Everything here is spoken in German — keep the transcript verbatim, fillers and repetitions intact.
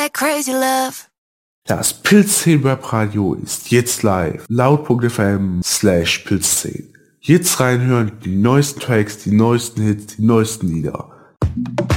like crazy love. Das Pilzzehn Webradio ist jetzt live. Laut.fm slash Pilzzehn. Jetzt reinhören, die neuesten Tracks, die neuesten Hits, die neuesten Lieder.